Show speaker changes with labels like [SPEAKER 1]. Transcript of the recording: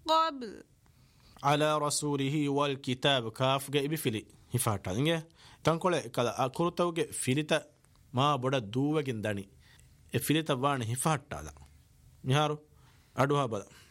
[SPEAKER 1] قبل
[SPEAKER 2] على رسوله والكتاب كاف جاء بفلي هفاتا إنجا تنقل كلا أكرتوج فيلتا ما بڑا دووجن داني فيلتا وان هفاتا لا نهارو أدوها بلا